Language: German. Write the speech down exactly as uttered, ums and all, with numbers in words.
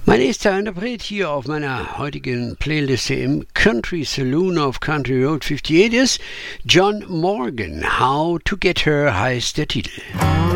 Mein nächster Interpret hier auf meiner heutigen Playliste im Country Saloon auf Country Road achtundfünfzig ist John Morgan. How to Get Her heißt der Titel.